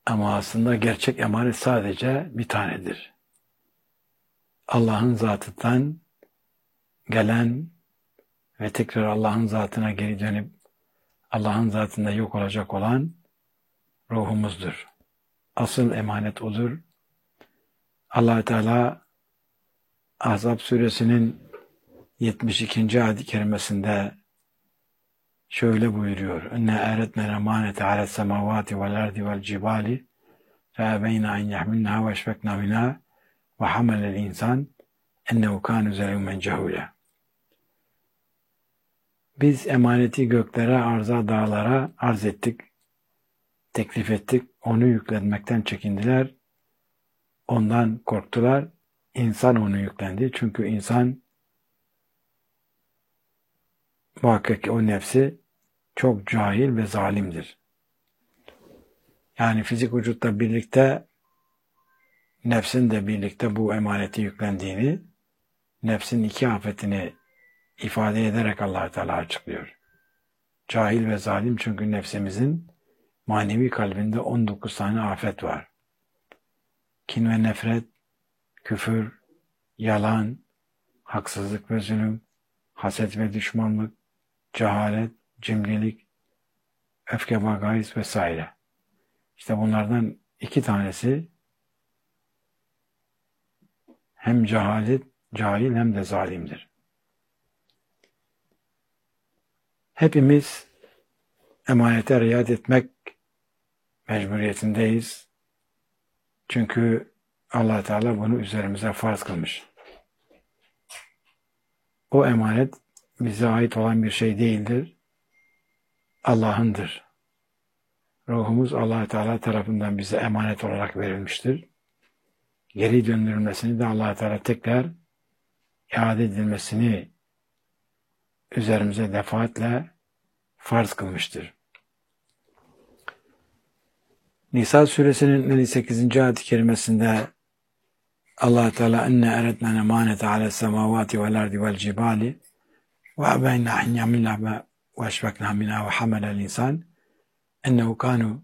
Ama aslında gerçek emanet sadece bir tanedir. Allah'ın zatından gelen ve tekrar Allah'ın zatına geri dönüp Allah'ın zatında yok olacak olan ruhumuzdur. Asıl emanet odur. Allah Teala Ahzab suresinin 72. ayet-i kerimesinde şöyle buyuruyor. İnne eretnel emanete ales semavati vel ardi vel cibali feebeyna en yahmilnaha ve eşfekna minha ve hamelel insan ennehu kâne zelûmen cehûle. Biz emaneti göklere, arza, dağlara arz ettik, teklif ettik. Onu yüklenmekten çekindiler. Ondan korktular. İnsan onu yüklendi. Çünkü insan muhakkak ki o nefsi çok cahil ve zalimdir. Yani fizik vücutla birlikte nefsin de birlikte bu emaneti yüklendiğini, nefsin iki afetini ifade ederek Allah Teala açıklıyor. Cahil ve zalim çünkü nefsimizin manevi kalbinde 19 tane afet var. Kin ve nefret, küfür, yalan, haksızlık ve zulüm, haset ve düşmanlık, cehalet, cimrilik, öfke ve gayz vesaire. İşte bunlardan 2 tanesi hem cahil hem de zalimdir. Hepimiz emanete riayet etmek mecburiyetindeyiz. Çünkü Allah Teala bunu üzerimize farz kılmış. O emanet bize ait olan bir şey değildir. Allah'ındır. Ruhumuz Allah Teala tarafından bize emanet olarak verilmiştir. Geri döndürülmesini de Allah Teala tekrar iade edilmesini üzerimize defaatle farz kılmıştır. Nisa suresinin 58. ayet-i kerimesinde Allah Teala inne eretna emanete ales semavati vel ardi vel cibali ve ebeyna en yahmilnaha ve eşfekna minha ve hamelel insan ennehu kanu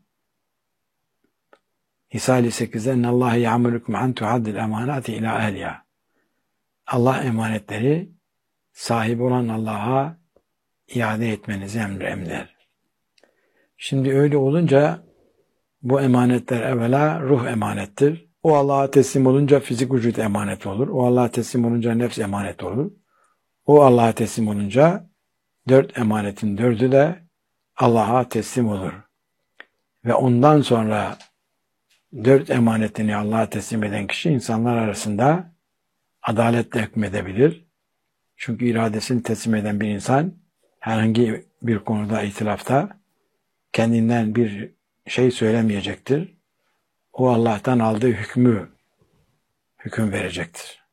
Nisa 58'de ennallâhe ya'murukum an tu'addil emanati ila ehliha. Allah emanetleri sahibi olan Allah'a iade etmenizi emreder. Şimdi öyle olunca bu emanetler evvela ruh emanettir. O Allah'a teslim olunca fizik vücut emanet olur. O Allah'a teslim olunca nefs emanet olur. O Allah'a teslim olunca 4 emanetin 4'ü de Allah'a teslim olur. Ve ondan sonra 4 emanetini Allah'a teslim eden kişi insanlar arasında adaletle hükmedebilir. Çünkü iradesini teslim eden bir insan herhangi bir konuda itilafta kendinden bir şey söylemeyecektir. O Allah'tan aldığı hüküm verecektir.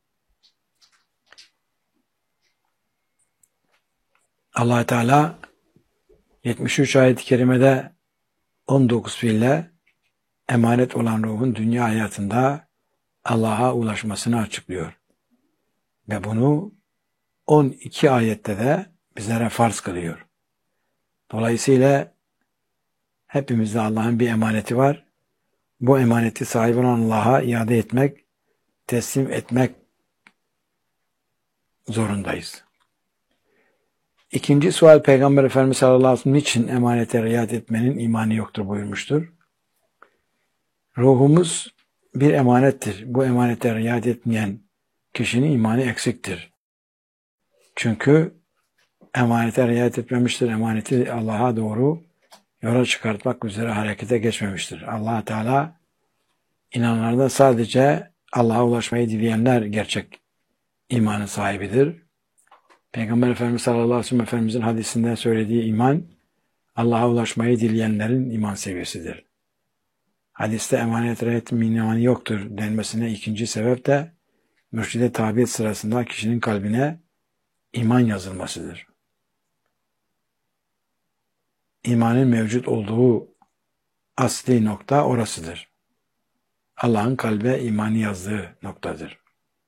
Allah Teala 73 ayet-i kerimede 19 fiille emanet olan ruhun dünya hayatında Allah'a ulaşmasını açıklıyor. Ve bunu 12 ayette de bizlere farz kılıyor. Dolayısıyla hepimizde Allah'ın bir emaneti var. Bu emaneti sahibi olan Allah'a iade etmek, teslim etmek zorundayız. İkinci sual Peygamber Efendimiz sallallahu aleyhi ve sellem niçin emanete riayet etmenin imanı yoktur buyurmuştur. Ruhumuz bir emanettir. Bu emanete riayet etmeyen kişinin imanı eksiktir. Çünkü emanete riayet etmemiştir. Emaneti Allah'a doğru yola çıkartmak üzere harekete geçmemiştir. Allah Teala inananlarda sadece Allah'a ulaşmayı dileyenler gerçek imanın sahibidir. Peygamber Efendimiz sallallahu aleyhi ve sellem Efendimizin hadisinde söylediği iman Allah'a ulaşmayı dileyenlerin iman seviyesidir. Hadiste emanet riayet etmenin imanı yoktur denmesine ikinci sebep de mürşide tabiyet sırasında kişinin kalbine iman yazılmasıdır. İmanın mevcut olduğu asli nokta orasıdır. Allah'ın kalbe imanı yazdığı noktadır.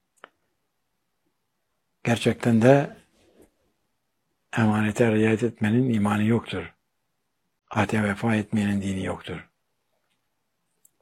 Gerçekten de emanete riayet etmenin imanı yoktur. Ahde vefa etmeyenin dini yoktur.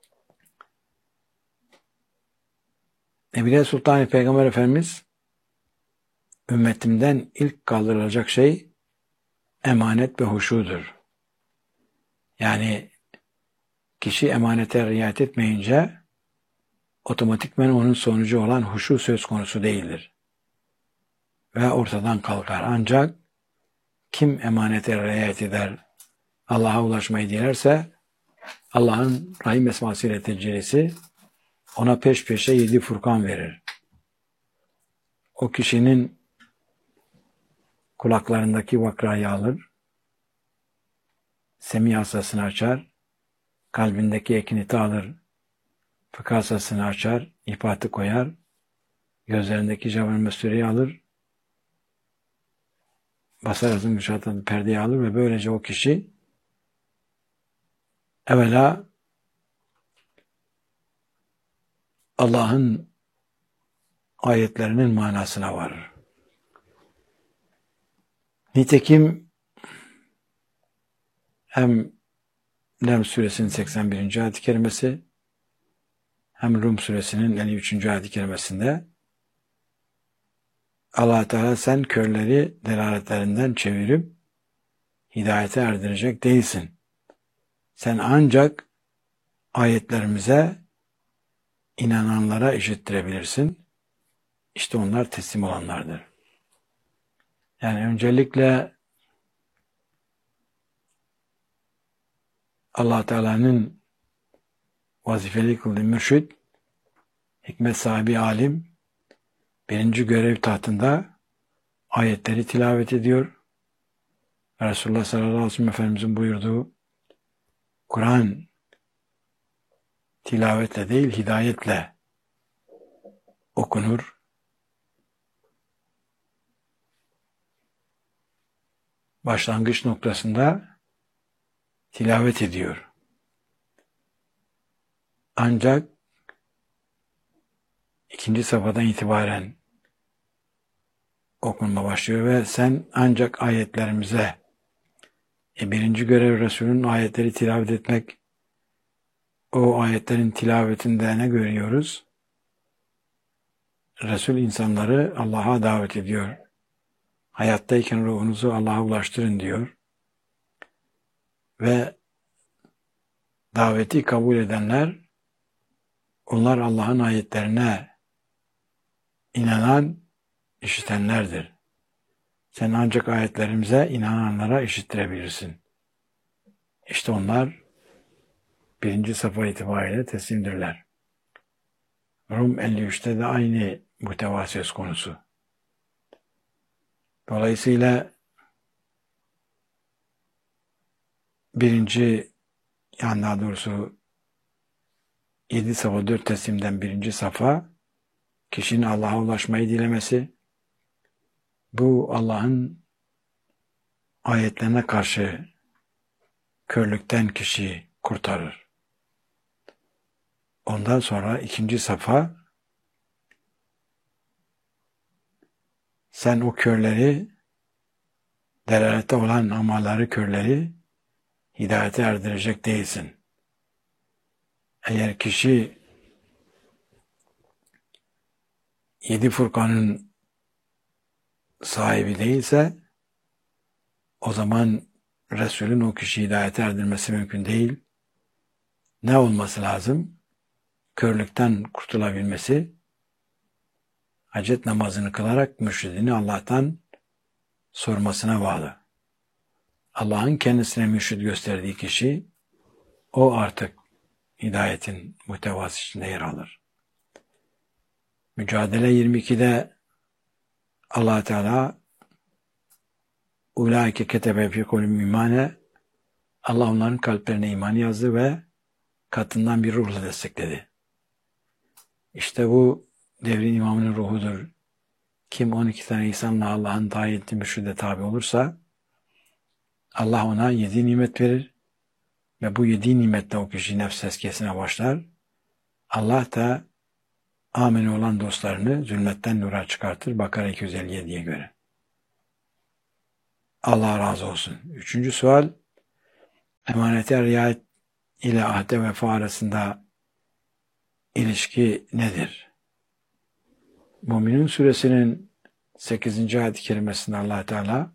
Nebile Sultan Peygamber Efendimiz, ümmetimden ilk kaldırılacak şey emanet ve huşudur. Yani kişi emanete riayet etmeyince otomatikmen onun sonucu olan huşu söz konusu değildir. Ve ortadan kalkar. Ancak kim emanete riayet eder, Allah'a ulaşmayı dilerse, Allah'ın Rahim esmasıyla tecellisi ona peş peşe 7 Furkan verir. O kişinin kulaklarındaki vakrayı alır, semi hasasını açar, kalbindeki ekiniti alır, fıkıh hasasını açar, ifatı koyar, gözlerindeki cevher mesüreyi alır, basar azım müşahatını perdeyi alır ve böylece o kişi evvela Allah'ın ayetlerinin manasına varır. Nitekim hem Lem suresinin 81. ayet-i kerimesi hem Rum suresinin 53. ayet-i kerimesinde Allah Teala sen körleri delaletlerinden çevirip hidayete erdirecek değilsin. Sen ancak ayetlerimize inananlara işittirebilirsin. İşte onlar teslim olanlardır. Yani öncelikle Allah Teala'nın vazifeli kıldığı mürşid, hikmet sahibi alim, birinci görev tahtında ayetleri tilavet ediyor. Resulullah sallallahu aleyhi ve sellem Efendimizin buyurduğu Kur'an tilavetle değil hidayetle okunur. Başlangıç noktasında tilavet ediyor. Ancak ikinci safhadan itibaren okunma başlıyor ve sen ancak ayetlerimize birinci görev Resul'ün ayetleri tilavet etmek. O ayetlerin tilavetinde ne görüyoruz? Resul insanları Allah'a davet ediyor. Hayattayken ruhunuzu Allah'a ulaştırın diyor. Ve daveti kabul edenler, onlar Allah'ın ayetlerine inanan, işitenlerdir. Sen ancak ayetlerimize inananlara işittirebilirsin. İşte onlar birinci safha itibariyle teslimdirler. Rum 53'te de aynı muhteva söz konusu. Dolayısıyla daha doğrusu 7 safha 4 teslimden birinci safha kişinin Allah'a ulaşmayı dilemesi, bu Allah'ın ayetlerine karşı körlükten kişiyi kurtarır. Ondan sonra ikinci safha, sen o körleri, delalette olan amalları körleri hidayete erdirecek değilsin. Eğer kişi 7 Furkan'ın sahibi değilse, o zaman Resul'ün o kişiyi hidayete erdirmesi mümkün değil. Ne olması lazım? Körlükten kurtulabilmesi, hacet namazını kılarak mürşidini Allah'tan sormasına bağlı. Allah'ın kendisine mürşid gösterdiği kişi, o artık hidayetin muhtevası içinde yer alır. Mücadele 22'de Allah Teala ulaike ketebe fi kulubihim imane, Allah onların kalplerine iman yazdı ve katından bir ruhla destekledi. İşte bu devrin imamının ruhudur. Kim 12 tane insanla Allah'ın tayin ettiği mürşide tabi olursa Allah ona 7 nimet verir ve bu 7 nimetle o kişi nefs tezkiyesine başlar. Allah da ameni olan dostlarını zulmetten nura çıkartır. Bakara 257'ye göre. Allah razı olsun. 3. sual, emanete riayet ile ahde vefa arasında ilişki nedir? Müminun suresinin 8. ayet-i kerimesinde Allah Teala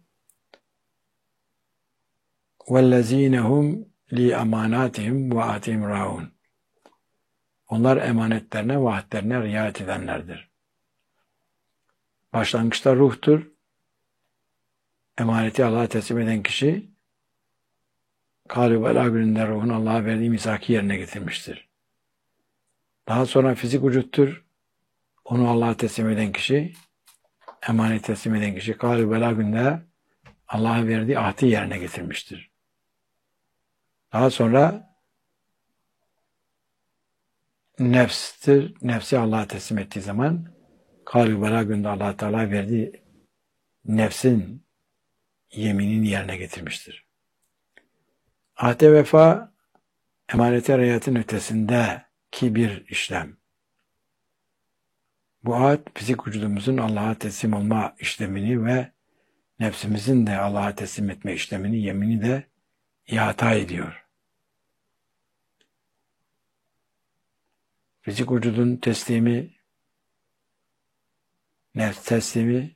وَالَّذ۪ينَ هُمْ لِأَمَانَاتِهِمْ وَاَتِهِمْ رَاُونَ Onlar emanetlerine, vaatlerine riayet edenlerdir. Başlangıçta ruhtur. Emaneti Allah'a teslim eden kişi Kâlû belâ gününde ruhun Allah'a verdiği misaki yerine getirmiştir. Daha sonra fizik vücuttur. Onu Allah'a teslim eden kişi, emanet teslim eden kişi Kâlû belâ gününde Allah'a verdiği ahdi yerine getirmiştir. Daha sonra nefstir. Nefsi Allah'a teslim ettiği zaman Kâlû belâ gününde Allah Teala verdiği nefsin yeminini yerine getirmiştir. Ahde vefa emanete riayetin ötesindeki bir işlem. Bu ahd fizik vücudumuzun Allah'a teslim olma işlemini ve nefsimizin de Allah'a teslim etme işlemini, yemini de ihata ediyor. Fizik vücudun teslimi, nefs teslimi,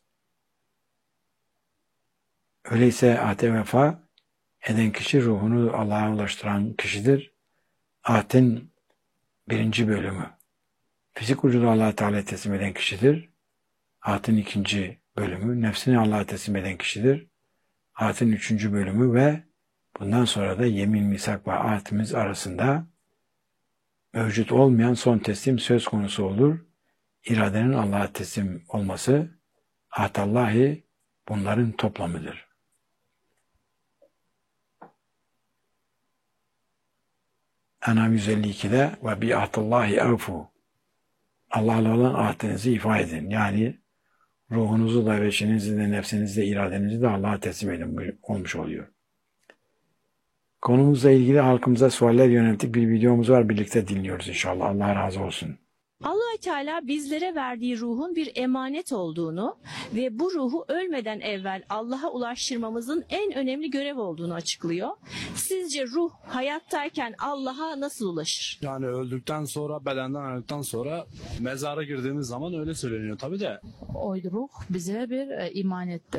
öyleyse ahde vefa eden kişi ruhunu Allah'a ulaştıran kişidir. Ahdin birinci bölümü. Fizik vücudu Allah-u Teala'ya teslim eden kişidir. Ahdin ikinci bölümü. Nefsini Allah'a teslim eden kişidir. Ahdin üçüncü bölümü ve bundan sonra da yemin, misak ve ahdimiz arasında mevcut olmayan son teslim söz konusu olur. İradenin Allah'a teslim olması ahdallahi bunların toplamıdır. En'am 152'de ve bi ahdallahi avfu Allah'la olan ahdinizi ifade edin. Yani ruhunuzu da, veçinizi de, nefsinizi de, iradenizi de Allah'a teslim edin olmuş oluyor. Konumuzla ilgili halkımıza sualler yönelttik bir videomuz var. Birlikte dinliyoruz inşallah. Allah razı olsun. Allah-u Teala bizlere verdiği ruhun bir emanet olduğunu ve bu ruhu ölmeden evvel Allah'a ulaştırmamızın en önemli görev olduğunu açıklıyor. Sizce ruh hayattayken Allah'a nasıl ulaşır? Yani öldükten sonra, bedenden ayrıldıktan sonra mezara girdiğimiz zaman öyle söyleniyor tabii de. O ruh bize bir imanettir.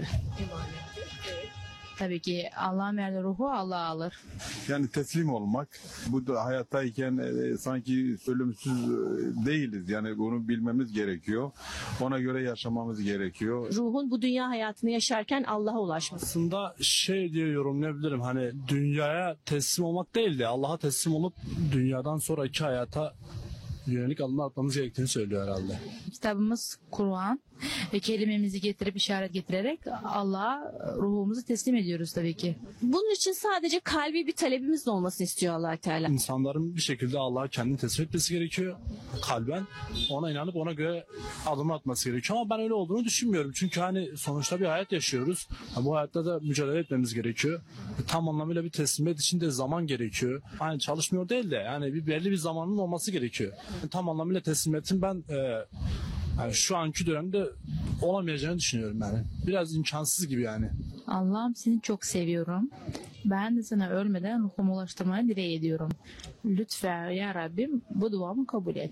Tabii ki Allah'ın verdiği ruhu Allah alır. Yani teslim olmak, bu da hayattayken sanki ölümsüz değiliz. Yani bunu bilmemiz gerekiyor. Ona göre yaşamamız gerekiyor. Ruhun bu dünya hayatını yaşarken Allah'a ulaşması. Aslında diye yorumlayabilirim, hani dünyaya teslim olmak değil de Allah'a teslim olup dünyadan sonraki hayata yönelik adımlar atmamız gerektiğini söylüyor herhalde. Kitabımız Kur'an ve kelimemizi getirip işaret getirerek Allah'a ruhumuzu teslim ediyoruz tabii ki. Bunun için sadece kalbi bir talebimiz olmasını istiyor Allah-u Teala. İnsanların bir şekilde Allah'a kendini teslim etmesi gerekiyor. Kalben ona inanıp ona göre adım atması gerekiyor. Ama ben öyle olduğunu düşünmüyorum. Çünkü hani sonuçta bir hayat yaşıyoruz. Bu hayatta da mücadele etmemiz gerekiyor. Tam anlamıyla bir teslimiyet için de zaman gerekiyor. Hani çalışmıyor değil de yani belli bir zamanın olması gerekiyor. Tam anlamıyla teslimiyetin ben yani şu anki dönemde olamayacağını düşünüyorum yani. Biraz imkansız gibi yani. Allah'ım seni çok seviyorum. Ben de sana ölmeden ruhumu ulaştırmayı dileği ediyorum. Lütfen ya Rabbim bu duamı kabul et.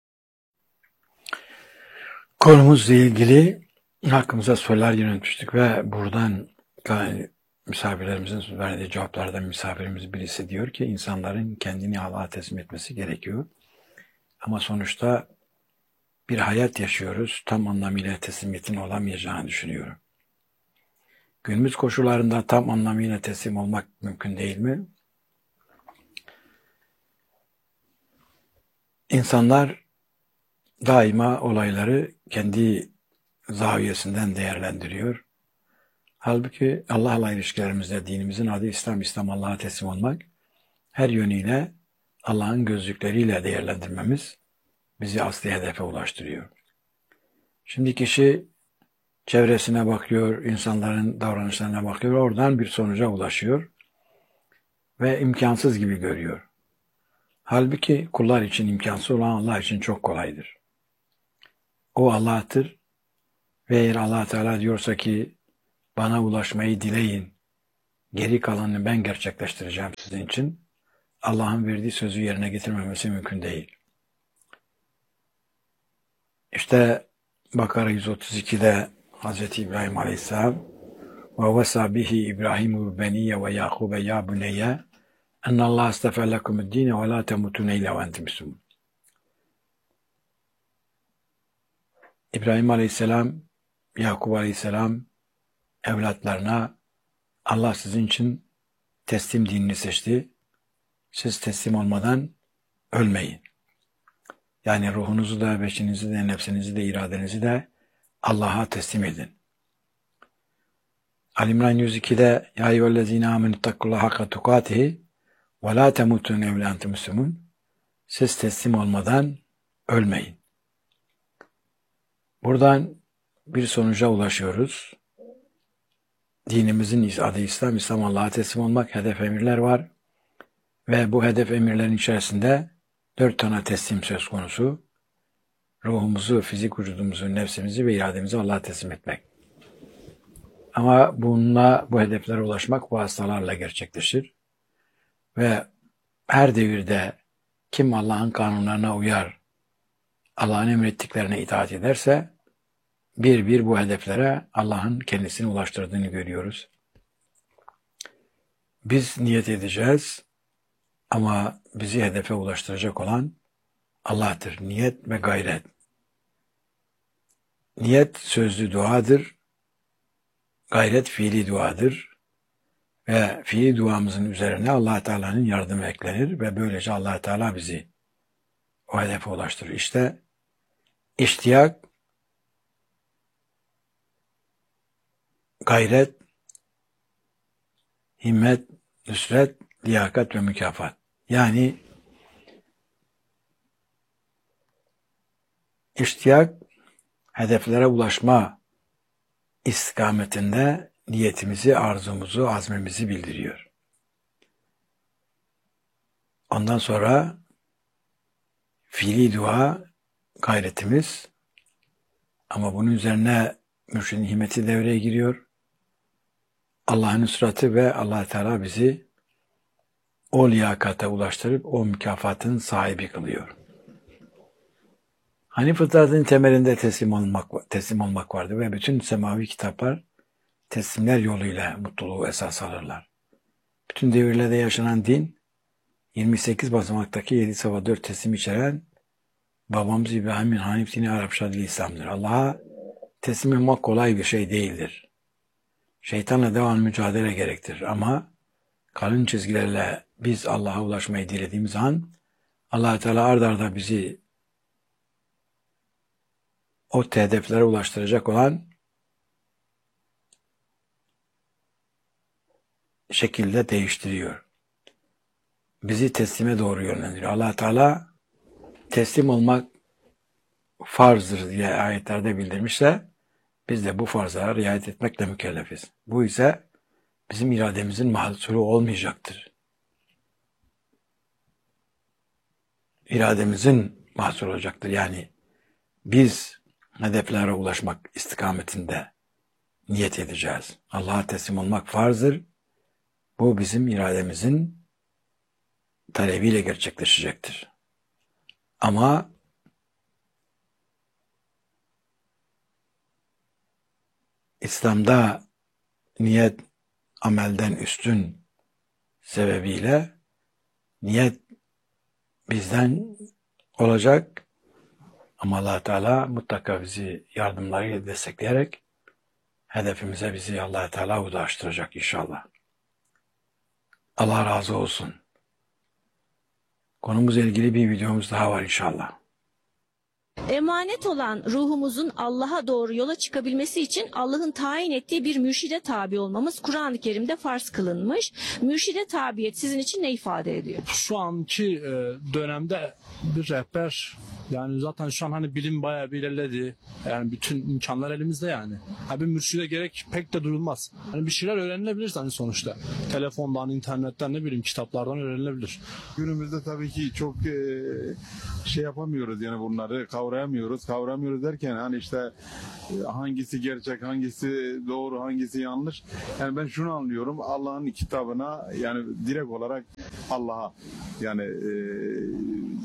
Konumuzla ilgili hakkımıza sorular yöneltmiştik ve buradan misafirlerimizin verdiği cevaplardan misafirimiz birisi diyor ki insanların kendini Allah'a teslim etmesi gerekiyor. Ama sonuçta bir hayat yaşıyoruz. Tam anlamıyla teslimiyetin olamayacağını düşünüyorum. Günümüz koşullarında tam anlamıyla teslim olmak mümkün değil mi? İnsanlar daima olayları kendi zaviyesinden değerlendiriyor. Halbuki Allah'la ilişkilerimizde dinimizin adı İslam, İslam Allah'a teslim olmak, her yönüyle Allah'ın gözlükleriyle değerlendirmemiz bizi asli hedefe ulaştırıyor. Şimdi kişi çevresine bakıyor, insanların davranışlarına bakıyor, oradan bir sonuca ulaşıyor ve imkansız gibi görüyor. Halbuki kullar için imkansız olan Allah için çok kolaydır. O Allah'tır ve eğer Allah Teala diyorsa ki bana ulaşmayı dileyin, geri kalanını ben gerçekleştireceğim sizin için, Allah'ın verdiği sözü yerine getirmemesi mümkün değil. İşte Bakara 132'de Hz. İbrahim Aleyhisselam ve vesa bihi İbrahimu beniye ve Yakube ya buneyye ennallâhe astefe lekumu'd-dîne ve lâ temutûne illâ ve entum müslümûn. İbrahim Aleyhisselam, Yakub Aleyhisselam evlatlarına Allah sizin için teslim dinini seçti. Siz teslim olmadan ölmeyin. Yani ruhunuzu da, beşinizi de, nefsinizi de, iradenizi de Allah'a teslim edin. Ali-İmran 102'de Ya eyyühellezîne âmenüttakullâhe hakka tukâtihi ve lâ temutûne illâ ve entum müslümûn. Siz teslim olmadan ölmeyin. Buradan bir sonuca ulaşıyoruz. Dinimizin adı İslam, İslam Allah'a teslim olmak, hedef emirler var. Ve bu hedef emirlerin içerisinde 4 tane teslim söz konusu. Ruhumuzu, fizik vücudumuzu, nefsimizi ve irademizi Allah'a teslim etmek. Ama bununla bu hedeflere ulaşmak vasıtalarla gerçekleşir. Ve her devirde kim Allah'ın kanunlarına uyar, Allah'ın emrettiklerine itaat ederse bir bu hedeflere Allah'ın kendisini ulaştırdığını görüyoruz. Biz niyet edeceğiz ama bizi hedefe ulaştıracak olan Allah'tır. Niyet ve gayret. Niyet sözlü duadır. Gayret fiili duadır. Ve fiili duamızın üzerine Allah Teala'nın yardımı eklenir ve böylece Allah Teala bizi o hedefe ulaştırır. İşte iştiyak, gayret, himmet, nüsret, liyakat ve mükafat. Yani iştiyak, hedeflere ulaşma istikametinde niyetimizi, arzumuzu, azmimizi bildiriyor. Ondan sonra fiili dua, gayretimiz, ama bunun üzerine mürşidin himmeti devreye giriyor. Allah'ın nusratı ve Allah Teala bizi o liyakata ulaştırıp o mükafatın sahibi kılıyor. Hani fıtratın temelinde teslim olmak vardı ve bütün semavi kitaplar teslimler yoluyla mutluluğu esas alırlar. Bütün devirlerde yaşanan din 28 basamaktaki 7 safa 4 teslim içeren babamız İbrahim'in Hanif dini Arap Şadili İslam'dır. Allah'a teslim olmak kolay bir şey değildir. Şeytanla devam mücadele gerektirir ama kalın çizgilerle biz Allah'a ulaşmayı dilediğimiz an Allah Teala ard arda bizi o hedeflere ulaştıracak olan şekilde değiştiriyor. Bizi teslime doğru yönlendiriyor. Allah Teala teslim olmak farzdır diye ayetlerde bildirmişse biz de bu farzlara riayet etmekle mükellefiz. Bu ise bizim irademizin mahsuru olmayacaktır. İrademizin mahsuru olacaktır. Yani biz hedeflere ulaşmak istikametinde niyet edeceğiz. Allah'a teslim olmak farzdır. Bu bizim irademizin talebiyle gerçekleşecektir. Ama İslam'da niyet amelden üstün sebebiyle niyet bizden olacak ama Allah Teala mutlaka bizi yardımlarıyla destekleyerek hedefimize bizi Allah Teala ulaştıracak inşallah. Allah razı olsun. Konumuzla ilgili bir videomuz daha var inşallah. Emanet olan ruhumuzun Allah'a doğru yola çıkabilmesi için Allah'ın tayin ettiği bir mürşide tabi olmamız Kur'an-ı Kerim'de farz kılınmış. Mürşide tabiyet sizin için ne ifade ediyor? Şu anki dönemde bir rehber, yani zaten şu an hani bilim bayağı bir ilerledi. Yani bütün imkanlar elimizde yani. Bir mürşide gerek pek de duyulmaz. Hani bir şeyler öğrenilebilir hani sonuçta. Telefondan, internetten, ne bileyim kitaplardan öğrenilebilir. Günümüzde tabii ki çok şey yapamıyoruz yani bunları kavrayamıyoruz. Kavramıyoruz derken hani işte hangisi gerçek, hangisi doğru, hangisi yanlış. Yani ben şunu anlıyorum. Allah'ın kitabına yani direkt olarak Allah'a yani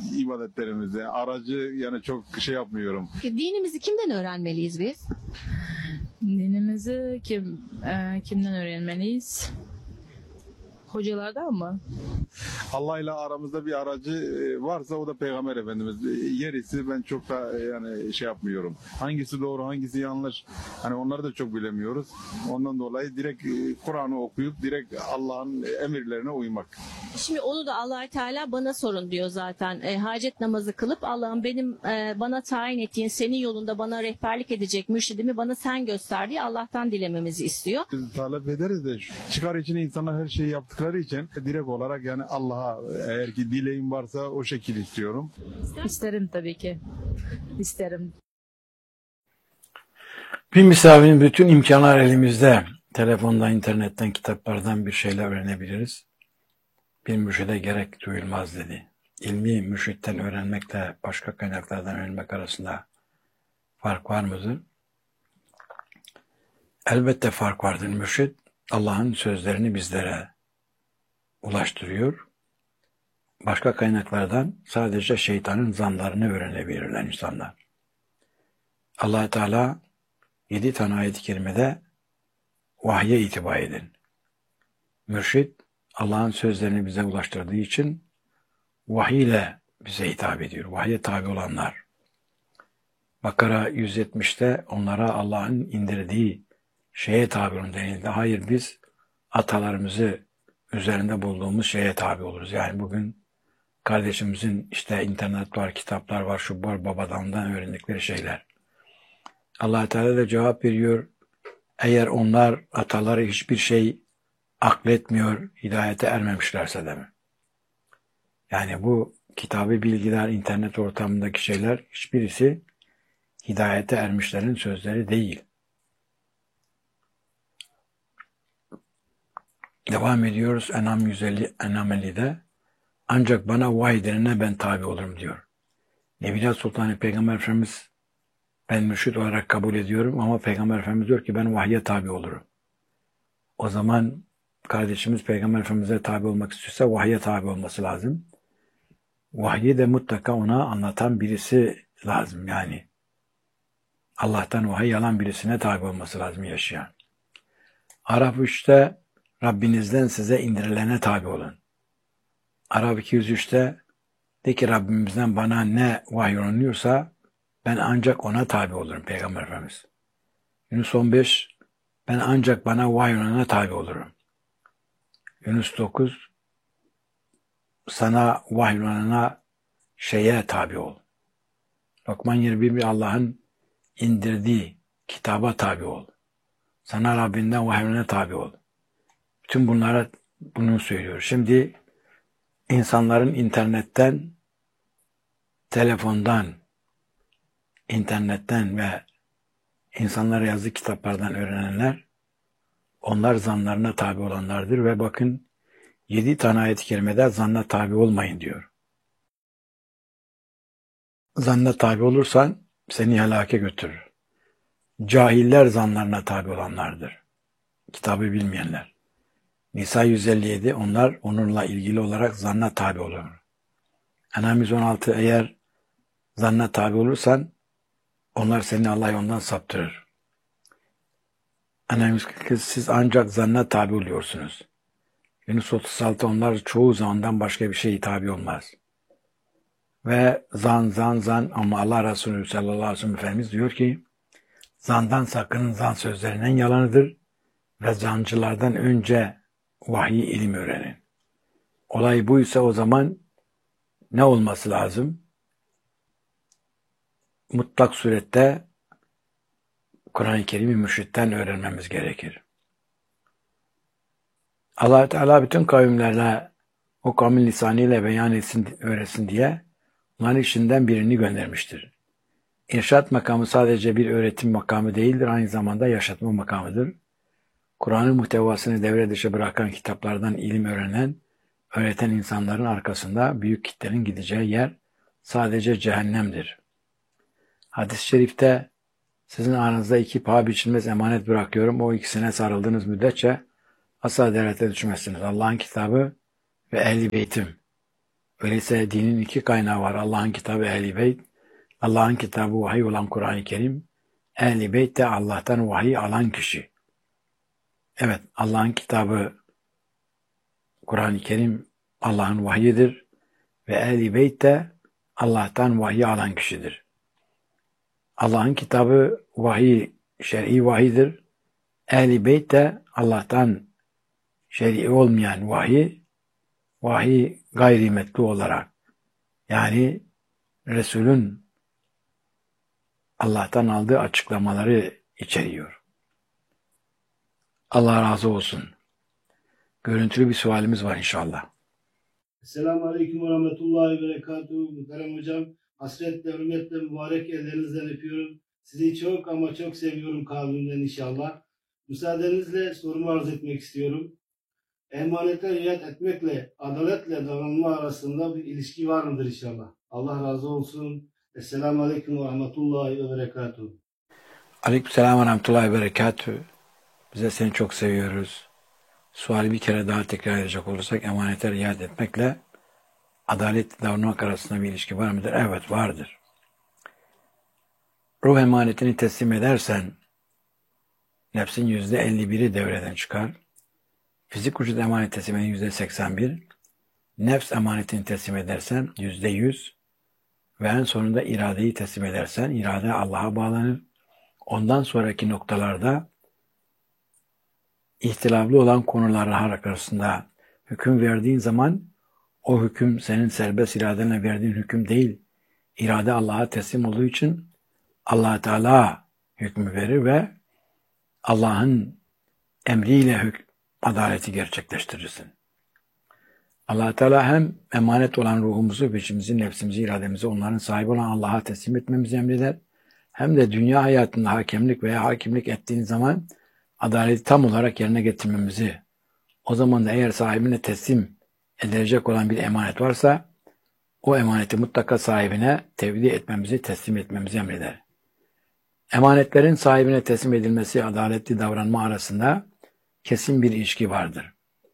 ibadetlerimizi. Aracı yani çok şey yapmıyorum. Dinimizi kimden öğrenmeliyiz biz? Dinimizi kimden öğrenmeliyiz? Hocalardan mı? Allah ile aramızda bir aracı varsa o da Peygamber Efendimiz. Gerisi ben çok da yani şey yapmıyorum. Hangisi doğru, hangisi yanlış. Hani onları da çok bilemiyoruz. Ondan dolayı direkt Kur'an'ı okuyup direkt Allah'ın emirlerine uymak. Şimdi onu da Allah Teala bana sorun diyor zaten. Hacet namazı kılıp Allah'ım benim bana tayin ettiğin senin yolunda bana rehberlik edecek mürşidimi bana sen göster diye Allah'tan dilememizi istiyor. Biz talep ederiz de çıkar için insanlar her şeyi yaptıkları için direkt olarak yani Allah'a eğer ki dileğim varsa o şekil istiyorum. İsterim tabii ki. İsterim. Bir misafirin bütün imkanlar elimizde. Telefondan, internetten, kitaplardan bir şeyler öğrenebiliriz. Bir mürşide gerek duyulmaz dedi. İlmi mürşitten öğrenmekle başka kaynaklardan öğrenmek arasında fark var mıdır? Elbette fark vardır. Mürşit Allah'ın sözlerini bizlere ulaştırıyor. Başka kaynaklardan sadece şeytanın zanlarını öğrenebilirler insanlar. Allah Teala 7 tane ayet-i kerimede vahye itibar edin. Mürşit Allah'ın sözlerini bize ulaştırdığı için vahiy ile bize hitap ediyor. Vahye tabi olanlar. Bakara 170'te onlara Allah'ın indirdiği şeye tabi olun denildi. Hayır, biz atalarımızı üzerinde bulduğumuz şeye tabi oluruz. Yani bugün kardeşimizin işte internet var, kitaplar var, şu var, babadan öğrendikleri şeyler. Allah Teala da cevap veriyor. Eğer onlar ataları hiçbir şey akletmiyor, hidayete ermemişlerse de mi? Yani bu kitabı bilgiler, internet ortamındaki şeyler hiçbirisi hidayete ermişlerin sözleri değil. Devam ediyoruz En'am 150, En'am 50'de. Ancak bana vahiy denene ben tabi olurum diyor. Nebiler Sultanı Peygamber Efendimiz ben mürşid olarak kabul ediyorum ama Peygamber Efendimiz diyor ki ben vahye tabi olurum. O zaman kardeşimiz Peygamber Efendimiz'e tabi olmak istiyorsa vahye tabi olması lazım. Vahyi de mutlaka ona anlatan birisi lazım yani. Allah'tan vahiy alan birisine tabi olması lazım yaşayan. Araf 3'te Rabbinizden size indirilene tabi olun. Araf 203'te de ki Rabbimizden bana ne vahyolunuyorsa ben ancak ona tabi olurum Peygamber Efendimiz. Yunus 15 ben ancak bana vahyolunana tabi olurum. Yunus 9 sana vahyolunana şeye tabi ol. Lokman 21 Allah'ın indirdiği kitaba tabi ol. Sana Rabbinden vahyolunana tabi ol. Bütün bunlara bunu söylüyor. Şimdi insanların internetten, telefondan, internetten ve insanlara yazdığı kitaplardan öğrenenler, onlar zanlarına tabi olanlardır ve bakın 7 tane ayet-i kerimede zanna tabi olmayın diyor. Zanna tabi olursan seni helake götürür. Cahiller zanlarına tabi olanlardır. Kitabı bilmeyenler. Nisa 157 onlar onunla ilgili olarak zanna tabi olur. En'am 116 eğer zanna tabi olursan onlar seni Allah yolundan saptırır. En'am 142 siz ancak zanna tabi oluyorsunuz. Yunus 36 onlar çoğu zandan başka bir şey tabi olmaz. Ve zan ama Allah Resulü sallallahu aleyhi ve sellem Efendimiz diyor ki zandan sakının, zan sözlerinden yalanıdır ve zancılardan önce vahiy ilim öğrenin. Olay buysa o zaman ne olması lazım? Mutlak surette Kur'an-ı Kerim'i mürşitten öğrenmemiz gerekir. Allah Teala bütün kavimlerle o kavmin lisanıyla beyan etsin, öğretsin diye onların içinden birini göndermiştir. İrşad makamı sadece bir öğretim makamı değildir, aynı zamanda yaşatma makamıdır. Kur'an'ın muhtevasını devre dışı bırakan kitaplardan ilim öğreten insanların arkasında büyük kitlerin gideceği yer sadece cehennemdir. Hadis-i şerifte sizin aranızda 2 paha biçilmez emanet bırakıyorum. O ikisine sarıldığınız müddetçe asla derlete düşmezsiniz. Allah'ın kitabı ve ehl-i beytim. Öyleyse dinin iki kaynağı var. Allah'ın kitabı Ehl-i Beyt, Allah'ın kitabı vahiy olan Kur'an-ı Kerim, Ehl-i Beyt de Allah'tan vahiy alan kişi. Evet, Allah'ın kitabı Kur'an-ı Kerim Allah'ın vahyidir ve Ehl-i Beyt de Allah'tan vahiy alan kişidir. Allah'ın kitabı vahiy, şer'i vahidir. Ehl-i Beyt de Allah'tan şer'i olmayan vahiy gayrimetlu olarak, yani Resul'ün Allah'tan aldığı açıklamaları içeriyor. Allah razı olsun. Görüntülü bir sualimiz var inşallah. Selamun Aleyküm ve Rahmetullahi ve Berekatuhu. Muhterem hocam, hasretle, hürmetle, mübarek ellerinizden öpüyorum. Sizi çok ama çok seviyorum kalbimden inşallah. Müsaadenizle sorumu arz etmek istiyorum. Emanete riayet etmekle, adaletle davranma arasında bir ilişki var mıdır inşallah? Allah razı olsun. Esselamu Aleyküm ve Rahmetullahi ve Berekatuhu. Aleykümselam ve Rahmetullahi ve Berekatuhu. Biz de seni çok seviyoruz. Suali bir kere daha tekrar edecek olursak, emanete riayet etmekle adaletli davranmak arasında bir ilişki var mıdır? Evet, vardır. Ruh emanetini teslim edersen, nefsin %51'i devreden çıkar. Fizik vücut emanet teslim eden %81. Nefs emanetini teslim edersen %100. Ve en sonunda iradeyi teslim edersen, irade Allah'a bağlanır. Ondan sonraki noktalarda ihtilaflı olan konular arasında hüküm verdiğin zaman o hüküm senin serbest iradenle verdiğin hüküm değil. İrade Allah'a teslim olduğu için Allah Teala hükmü verir ve Allah'ın emriyle adaleti gerçekleştirirsin. Allah Teala hem emanet olan ruhumuzu, peşimizi, nefsimizi, irademizi onların sahibi olan Allah'a teslim etmemizi emreder. Hem de dünya hayatında hakemlik veya hakimlik ettiğin zaman adaleti tam olarak yerine getirmemizi, o zaman da eğer sahibine teslim edilecek olan bir emanet varsa, o emaneti mutlaka sahibine tevdi etmemizi, teslim etmemizi emreder. Emanetlerin sahibine teslim edilmesi, adaletli davranma arasında kesin bir ilişki vardır.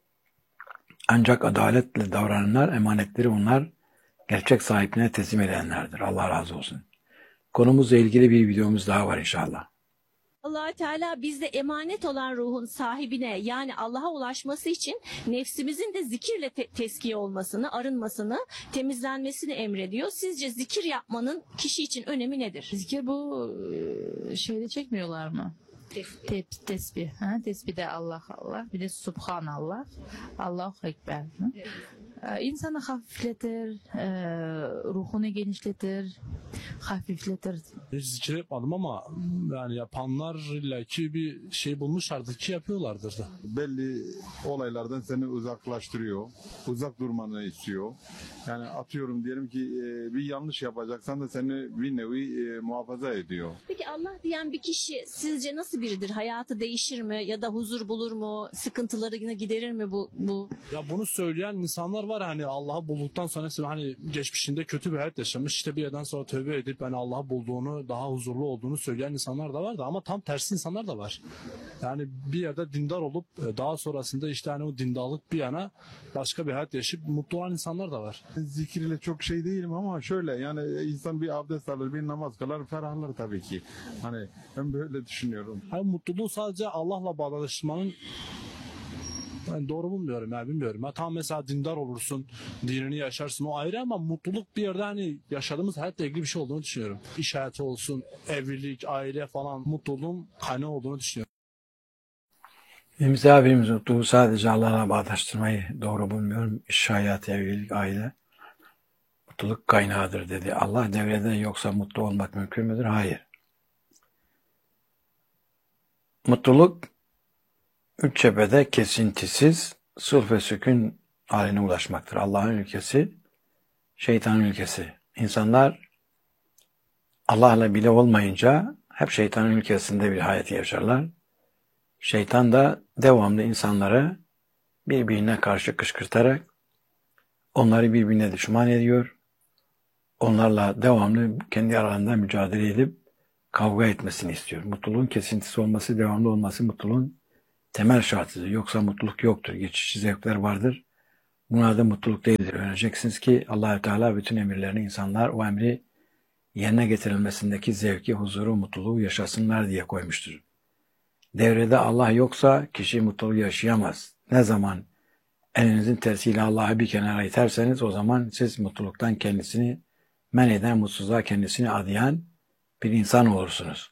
Ancak adaletle davrananlar, emanetleri onlar gerçek sahibine teslim edenlerdir. Allah razı olsun. Konumuzla ilgili bir videomuz daha var inşallah. Allah Teala bizde emanet olan ruhun sahibine, yani Allah'a ulaşması için nefsimizin de zikirle teskiye olmasını, arınmasını, temizlenmesini emrediyor. Sizce zikir yapmanın kişi için önemi nedir? Zikir bu şeyde çekmiyorlar mı? Tesbih. Tesbih de Allah Allah. Bir de Subhanallah. Allahu Ekber. İnsanı hafifletir, ruhunu genişletir, hafifletir. Hiç zikir yapmadım ama yani yapanlar illaki bir şey bulmuşlardır ki yapıyorlardır da. Belli olaylardan seni uzaklaştırıyor. Uzak durmanı istiyor. Yani atıyorum diyelim ki bir yanlış yapacaksan da seni bir nevi muhafaza ediyor. Peki Allah diyen bir kişi sizce nasıl biridir? Hayatı değişir mi? Ya da huzur bulur mu? Sıkıntılarını giderir mi bu? Ya bunu söyleyen insanlar var, hani Allah'ı bulduktan sonra hani geçmişinde kötü bir hayat yaşamış, işte bir yerden sonra tövbe edip hani Allah'ı bulduğunu, daha huzurlu olduğunu söyleyen insanlar da var da, ama tam tersi insanlar da var. Yani bir yerde dindar olup daha sonrasında işte hani o dindarlık bir yana başka bir hayat yaşayıp mutlu olan insanlar da var. Zikir ile çok şey değilim ama şöyle, yani insan bir abdest alır, bir namaz kılar, ferahlar tabii ki. Hani ben böyle düşünüyorum. Hani mutluluğu sadece Allah'la bağdaştırmanın ben doğru bulmuyorum ya, bilmiyorum. Ya tam mesela dindar olursun, dinini yaşarsın, o ayrı, ama mutluluk bir yerde hani yaşadığımız hayatla ilgili bir şey olduğunu düşünüyorum. İş hayatı olsun, evlilik, aile falan, mutluluğun kaynağı olduğunu düşünüyorum. Misafirimiz mutluluğu sadece Allah'la bağdaştırmayı doğru bulmuyorum. İş hayatı, evlilik, aile mutluluk kaynağıdır dedi. Allah devrede yoksa mutlu olmak mümkün müdür? Hayır. Mutluluk üç cephede kesintisiz sulh ve sükun haline ulaşmaktır. Allah'ın ülkesi, şeytanın ülkesi. İnsanlar Allah'la bile olmayınca hep şeytanın ülkesinde bir hayat yaşarlar. Şeytan da devamlı insanları birbirine karşı kışkırtarak onları birbirine düşman ediyor. Onlarla devamlı kendi aralarında mücadele edip kavga etmesini istiyor. Mutluluğun kesintisi olması, devamlı olması mutluluğun temel şartıdır. Yoksa mutluluk yoktur. Geçici zevkler vardır Bunlar da mutluluk değildir. Öğreneceksiniz ki Allah-u Teala bütün emirlerini insanlar o emri yerine getirilmesindeki zevki, huzuru, mutluluğu yaşasınlar diye koymuştur. Devrede Allah yoksa kişi mutluluğu yaşayamaz. Ne zaman elinizin tersiyle Allah'ı bir kenara iterseniz o zaman siz mutluluktan kendisini men eden, mutsuzluğa kendisini adayan bir insan olursunuz.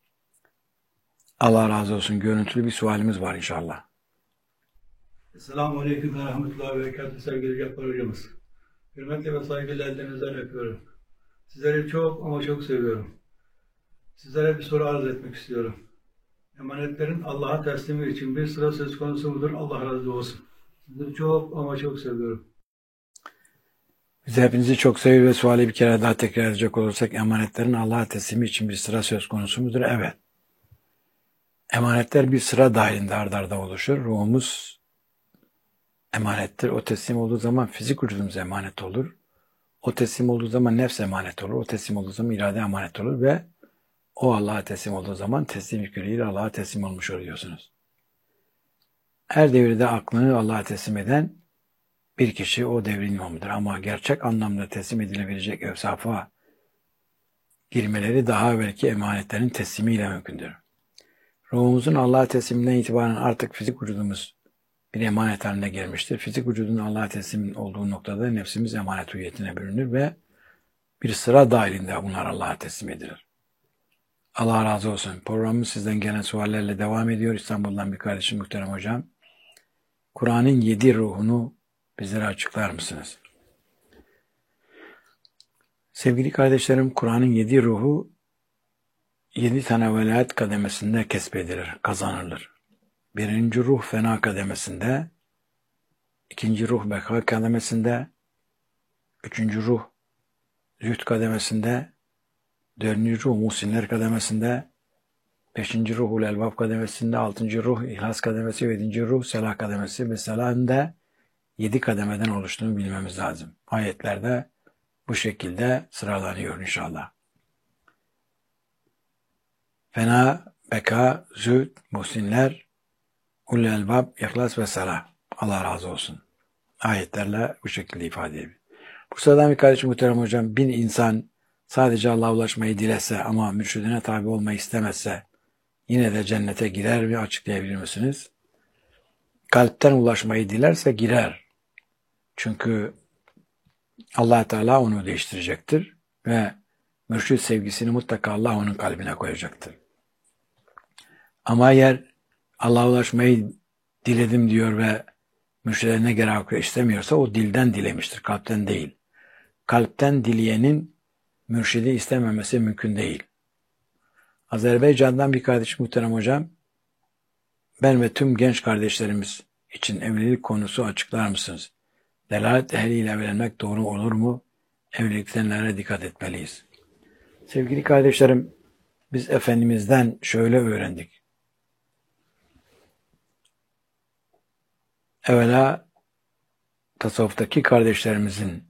Allah razı olsun. Görüntülü bir sualimiz var inşallah. Selamun Aleyküm ve Rahmetullahi ve Berekatuhu sevgili Cabbar hocamız. Hürmetle ve saygıyla ellerinizden öpüyorum. Sizleri çok ama çok seviyorum. Sizlere bir soru arz etmek istiyorum. Emanetlerin Allah'a teslimi için bir sıra söz konusu mudur? Allah razı olsun. Sizleri çok ama çok seviyorum. Biz hepinizi çok seviyor ve suali bir kere daha tekrar edecek olursak emanetlerin Allah'a teslimi için bir sıra söz konusu mudur? Evet. Emanetler bir sıra dahilinde ard arda oluşur. Ruhumuz emanettir. O teslim olduğu zaman fizik vücudumuz emanet olur. O teslim olduğu zaman nefs emanet olur. O teslim olduğu zaman irade emanet olur ve o Allah'a teslim olduğu zaman teslim yüküyle Allah'a teslim olmuş oluyorsunuz. Her devirde aklını Allah'a teslim eden bir kişi o devrin imamıdır. Ama gerçek anlamda teslim edilebilecek evsafa girmeleri daha evvelki emanetlerin teslimiyle mümkündür. Ruhumuzun Allah'a tesliminden itibaren artık fizik vücudumuz bir emanet haline gelmiştir. Fizik vücudun Allah'a teslim olduğu noktada nefsimiz emanet hüviyetine bürünür ve bir sıra dahilinde bunlar Allah'a teslim edilir. Allah razı olsun. Programımız sizden gelen suallerle devam ediyor. İstanbul'dan bir kardeşim muhterem hocam. Kur'an'ın 7 ruhunu bizlere açıklar mısınız? Sevgili kardeşlerim, Kur'an'ın 7 ruhu 7 tane velayet kademesinde kesbedilir, kazanılır. Birinci ruh fena kademesinde, ikinci ruh beka kademesinde, üçüncü ruh zühd kademesinde, dördüncü ruh muhsinler kademesinde, beşinci ruh ulelbab kademesinde, altıncı ruh ihlas kademesi, yedinci ruh selah kademesi ve selahın da 7 kademeden oluştuğunu bilmemiz lazım. Ayetlerde bu şekilde sıralanıyor inşallah. Fena, beka, zühd, muhsinler, ulul elbab, ihlas ve salah. Allah razı olsun. Ayetlerle bu şekilde ifade ediyor. Bu sıradan bir kardeşim muhterem hocam, bir insan sadece Allah'a ulaşmayı dilese ama mürşidine tabi olmayı istemezse yine de cennete girer mi, açıklayabilir misiniz? Kalpten ulaşmayı dilerse girer. Çünkü Allah Teala onu değiştirecektir ve mürşid sevgisini mutlaka Allah onun kalbine koyacaktır. Ama eğer Allah'a ulaşmayı diledim diyor ve mürşide ne gerekiyor istemiyorsa o dilden dilemiştir, kalpten değil. Kalpten dileyenin mürşidi istememesi mümkün değil. Azerbaycan'dan bir kardeşim muhterem hocam, ben ve tüm genç kardeşlerimiz için evlilik konusu açıklar mısınız? Delalet ehliyle evlenmek doğru olur mu? Evlilikte nelere dikkat etmeliyiz? Sevgili kardeşlerim, biz Efendimiz'den şöyle öğrendik. Evvela tasavvuftaki kardeşlerimizin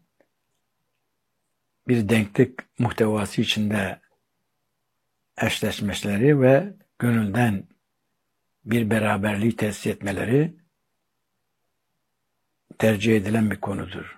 bir denklik muhtevası içinde eşleşmeleri ve gönülden bir beraberliği tesis etmeleri tercih edilen bir konudur.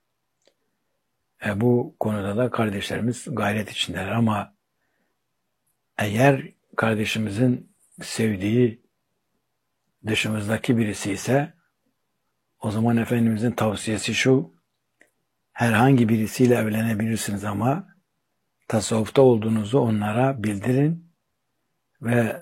Bu konuda da kardeşlerimiz gayret içindeler ama eğer kardeşimizin sevdiği dışımızdaki birisi ise o zaman Efendimizin tavsiyesi şu: herhangi birisiyle evlenebilirsiniz ama tasavvufta olduğunuzu onlara bildirin ve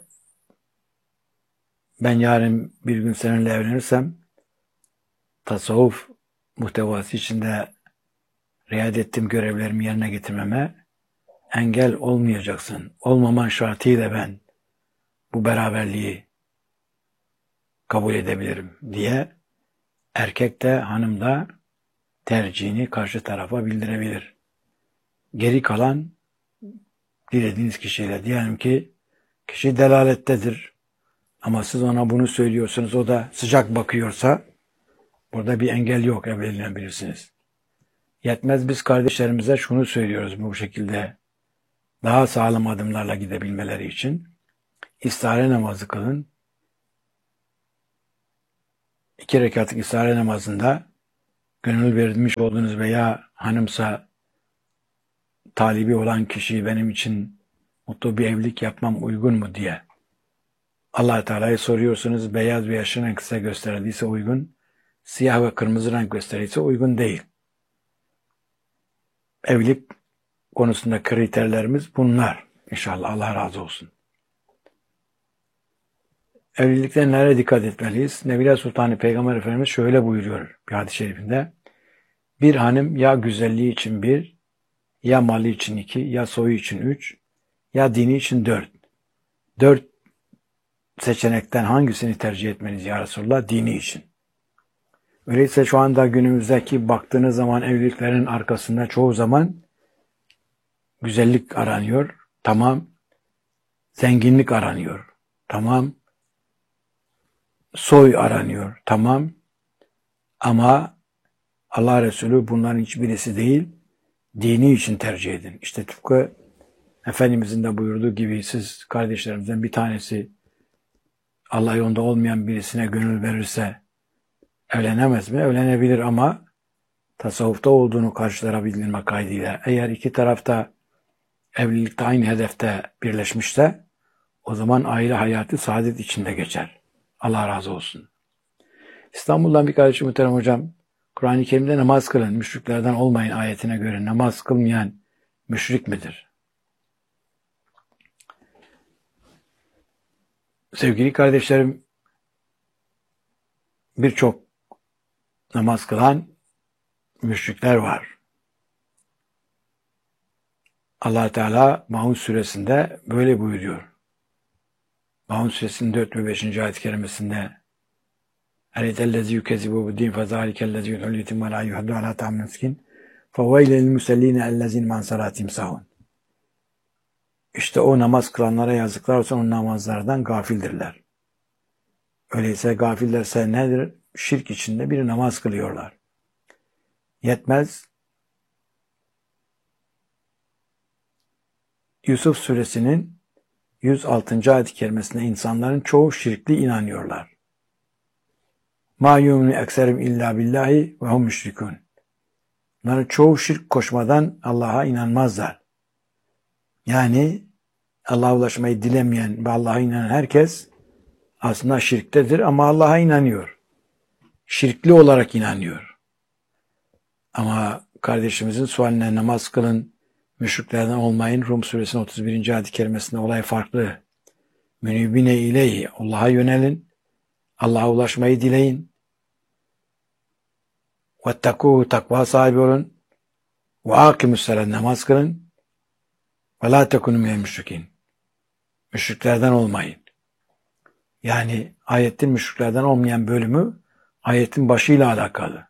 ben yarın bir gün seninle evlenirsem tasavvuf muhtevası içinde riayet ettiğim görevlerimi yerine getirmeme engel olmayacaksın. Olmaman şartıyla ben bu beraberliği kabul edebilirim diye erkek de hanım da tercihini karşı tarafa bildirebilir. Geri kalan dilediğiniz kişiyle, diyelim ki kişi delalettedir ama siz ona bunu söylüyorsunuz, o da sıcak bakıyorsa burada bir engel yok, evlenebilirsiniz. Yetmez, biz kardeşlerimize şunu söylüyoruz bu şekilde daha sağlam adımlarla gidebilmeleri için. İstihare namazı kılın. 2 rekatlık istihare namazında gönül vermiş olduğunuz veya hanımsa talibi olan kişi benim için mutlu bir evlilik yapmam uygun mu diye Allah Teala'ya soruyorsunuz. Beyaz ve yaşlı renk size gösterildiyse uygun, siyah ve kırmızı renk gösterildiyse uygun değil. Evlilik konusunda kriterlerimiz bunlar. İnşallah Allah razı olsun. Evlilikte nereye dikkat etmeliyiz? Nebiler Sultanı Peygamber Efendimiz şöyle buyuruyor bir hadis-i şerifinde. Bir hanım ya güzelliği için bir, ya mali için iki, ya soyu için üç, ya dini için dört. Dört seçenekten hangisini tercih etmeniz ya Resulullah? Dini için. Öyleyse şu anda günümüzdeki baktığınız zaman evliliklerin arkasında çoğu zaman güzellik aranıyor. Tamam. Zenginlik aranıyor. Tamam. Soy aranıyor. Tamam. Ama Allah Resulü bunların hiçbirisi değil, dini için tercih edin. İşte tıpkı Efendimizin de buyurduğu gibi siz kardeşlerimizden bir tanesi Allah yolunda olmayan birisine gönül verirse evlenemez mi? Evlenebilir ama tasavvufta olduğunu karşılara bildirme kaydıyla. Eğer iki tarafta evlilikte aynı hedefte birleşmişse o zaman aile hayatı saadet içinde geçer. Allah razı olsun. İstanbul'dan bir kardeşim muhterem hocam, Kur'an-ı Kerim'de namaz kılın, müşriklerden olmayın ayetine göre namaz kılmayan müşrik midir? Sevgili kardeşlerim, birçok namaz kılan müşrikler var. Allah Teala Maun suresinde böyle buyuruyor. Maun suresinin 4 ve 5. ayet-i kerimesinde Eretellezi yükezibu buddin fezâlikellezi yudhullitim ve la yuhaddu alâ ta'müskin fevveylel musellîne ellezîn man salâtim sahun. İşte o namaz kılanlara yazıklar olsun, o namazlardan gafildirler. Öyleyse gafillerse nedir? Şirk içinde bir namaz kılıyorlar. Yetmez. Yusuf suresinin 106. ayet-i kerimesinde insanların çoğu şirkli inanıyorlar. مَا يُؤْمِنُ اَكْسَرِمْ اِلَّا بِاللّٰهِ وَهُمْ مُشْرِكُونَ. Bunların çoğu şirk koşmadan Allah'a inanmazlar. Yani Allah'a ulaşmayı dilemeyen ve Allah'a inanan herkes aslında şirktedir ama Allah'a inanıyor. Şirkli olarak inanıyor. Ama kardeşimizin sualine namaz kılın, müşriklerden olmayın. Rum suresinin 31. ayet-i kerimesinde olay farklı. Münibine ileyhi. Allah'a yönelin. Allah'a ulaşmayı dileyin. Vettekûhu, takva sahibi olun. Ve âkimüsselam, namaz kılın. Ve lâ tekûnû minel müşrikîn. Müşriklerden olmayın. Yani ayetin müşriklerden olmayan bölümü ayetin başıyla alakalı.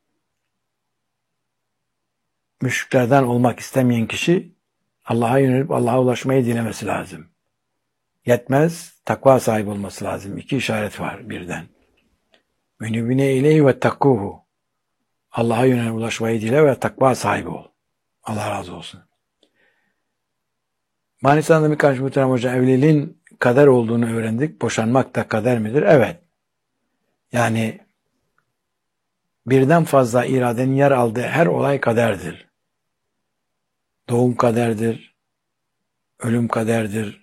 Müşriklerden olmak istemeyen kişi Allah'a yönelip Allah'a ulaşmayı dilemesi lazım. Yetmez, takva sahibi olması lazım. İki işaret var birden. Münibine ileyhi ve takkuhu. Allah'a yönelip ulaşmayı dile ve takva sahibi ol. Allah razı olsun. Manisa'nda birkaç muhterem hocam, evliliğin kader olduğunu öğrendik. Boşanmak da kader midir? Evet. Yani birden fazla iradenin yer aldığı her olay kaderdir. Doğum kaderdir, ölüm kaderdir,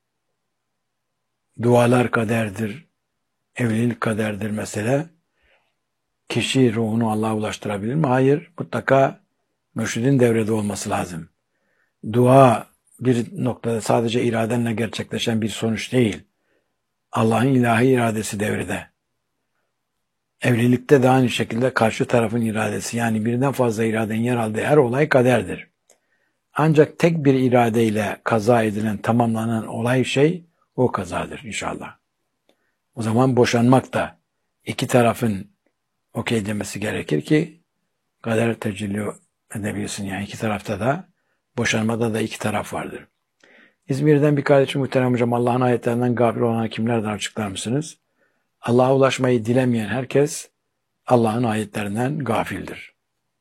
dualar kaderdir, evlilik kaderdir mesela. Kişi ruhunu Allah'a ulaştırabilir mi? Hayır. Mutlaka mürşidin devrede olması lazım. Dua bir noktada sadece iradenle gerçekleşen bir sonuç değil. Allah'ın ilahi iradesi devrede. Evlilikte de aynı şekilde karşı tarafın iradesi, yani birden fazla iradenin yer aldığı her olay kaderdir. Ancak tek bir iradeyle kaza edilen, tamamlanan olay o kazadır inşallah. O zaman boşanmak da iki tarafın okey demesi gerekir ki kader tecelli edebilsin. Yani iki tarafta da, boşanmada da iki taraf vardır. İzmir'den bir kardeşim muhterem hocam, Allah'ın ayetlerinden gafil olan kimlerden açıklar mısınız? Allah'a ulaşmayı dilemeyen herkes Allah'ın ayetlerinden gafildir.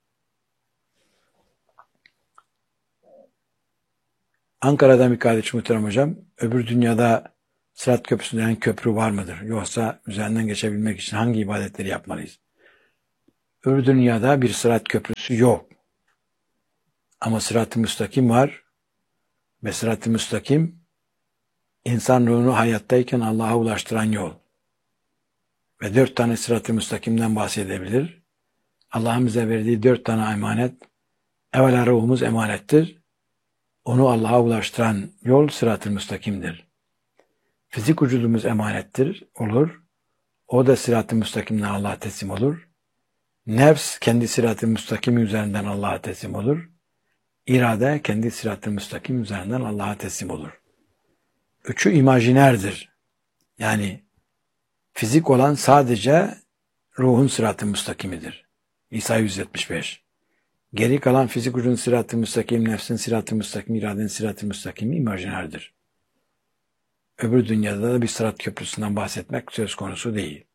Ankara'dan bir kardeşim muhterem hocam, öbür dünyada Sırat Köprüsü denen köprü var mıdır? Yoksa üzerinden geçebilmek için hangi ibadetleri yapmalıyız? Öbür dünyada bir sırat köprüsü yok. Ama sırat-ı müstakim var ve sırat-ı müstakim insan ruhunu hayattayken Allah'a ulaştıran yol. Ve 4 tane sırat-ı müstakimden bahsedebilir. Allah'ın bize verdiği 4 tane emanet. Evvela ruhumuz emanettir. Onu Allah'a ulaştıran yol sırat-ı müstakimdir. Fizik vücudumuz emanettir, olur. O da sırat-ı müstakimden Allah'a teslim olur. Nefs kendi sırat-ı müstakim üzerinden Allah'a teslim olur. İrade kendi sırat-ı müstakim üzerinden Allah'a teslim olur. Üçü imajinerdir. Yani fizik olan sadece ruhun sırat-ı müstakimidir. İsa 175. Geri kalan fizik vücudun sırat-ı müstakim, nefsin sırat-ı müstakim, iradenin sırat-ı müstakimi imajinerdir. Öbür dünyada da bir sırat köprüsünden bahsetmek söz konusu değil.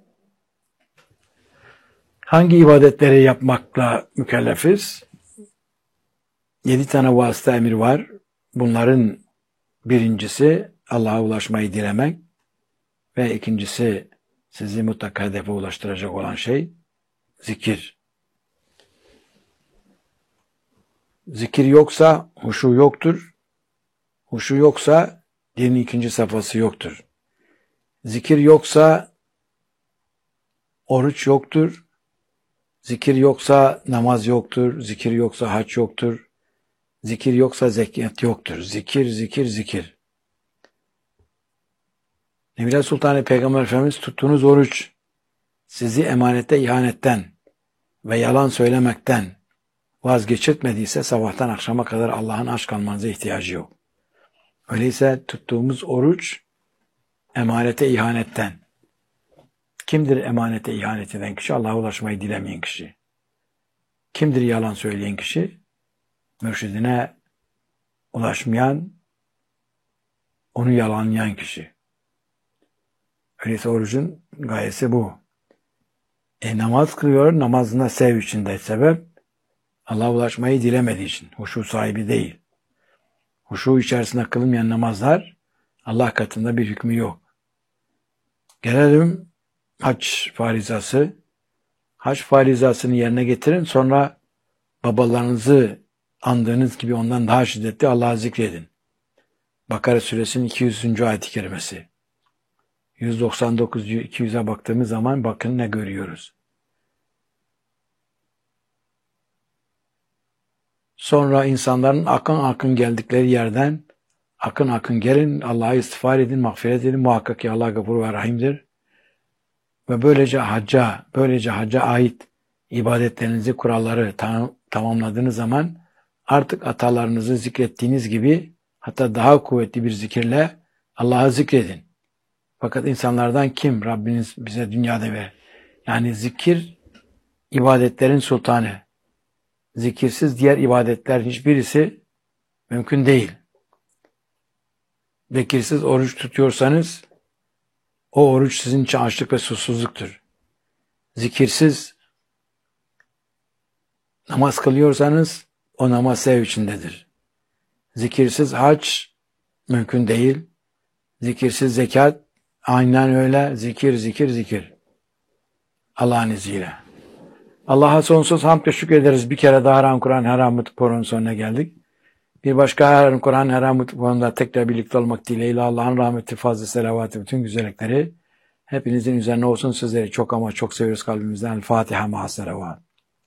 Hangi ibadetleri yapmakla mükellefiz? 7 tane vasıta emir var. Bunların birincisi Allah'a ulaşmayı dilemek ve ikincisi sizi mutlaka hedefe ulaştıracak olan şey zikir. Zikir yoksa huşu yoktur. Huşu yoksa dinin ikinci safhası yoktur. Zikir yoksa oruç yoktur. Zikir yoksa namaz yoktur. Zikir yoksa hac yoktur. Zikir yoksa zekat yoktur. Zikir, zikir, zikir. Nebiler Sultanı Peygamber Efendimiz tuttuğunuz oruç sizi emanette ihanetten ve yalan söylemekten vazgeçirtmediyse sabahtan akşama kadar Allah'ın aşk almanıza ihtiyacı yok. Öyleyse tuttuğumuz oruç emanete ihanetten. Kimdir emanete ihanet eden kişi? Allah'a ulaşmayı dilemeyen kişi. Kimdir yalan söyleyen kişi? Mürşidine ulaşmayan, onu yalanlayan kişi. Öyleyse orucun gayesi bu. Namaz kılıyor, namazında sev içinde sebep. Allah'a ulaşmayı dilemediği için. Huşu sahibi değil. Huşu içerisinde kılınmayan namazlar Allah katında bir hükmü yok. Gelelim hac farizası. Hac farizasını yerine getirin. Sonra babalarınızı andığınız gibi ondan daha şiddetli Allah'ı zikredin. Bakara suresinin 200. ayet-i kerimesi. 199-200'e baktığımız zaman bakın ne görüyoruz. Sonra insanların akın akın geldikleri yerden akın akın gelin, Allah'a istiğfar edin, mağfiret edin. Muhakkak ki Allah gafur ve rahimdir. Ve böylece hacca ait ibadetlerinizi, kuralları tamamladığınız zaman artık atalarınızı zikrettiğiniz gibi hatta daha kuvvetli bir zikirle Allah'ı zikredin. Fakat insanlardan kim Rabbiniz bize dünyada ver? Yani zikir ibadetlerin sultanı. Zikirsiz diğer ibadetler hiçbirisi mümkün değil. Zikirsiz oruç tutuyorsanız o oruç sizin için açlık ve susuzluktur. Zikirsiz namaz kılıyorsanız o namaz sev içindedir. Zikirsiz hac mümkün değil. Zikirsiz zekat aynen öyle. Zikir, zikir, zikir. Allah'ın izniyle. Allah'a sonsuz hamd ve şükrederiz. Bir kere daha Haram Kur'an Haram Mutlu'nun sonuna geldik. Bir başka Haram Kur'an Haram Mutlu'nda tekrar birlikte olmak dileğiyle Allah'ın rahmeti, fazla selavatı, bütün güzellikleri hepinizin üzerine olsun. Sizleri çok ama çok seviyoruz kalbimizden. El Fatiha ma'a selavat.